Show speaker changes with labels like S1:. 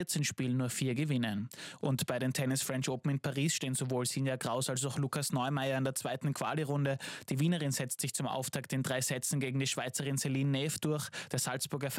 S1: 14 Spielen nur 4 gewinnen. Und bei den Tennis French Open in Paris stehen sowohl Sinja Kraus als auch Lukas Neumeier in der zweiten Quali-Runde. Die Wienerin setzt sich zum Auftakt in 3 Sätzen gegen die Schweizerin Celine Neve durch. Der Salzburger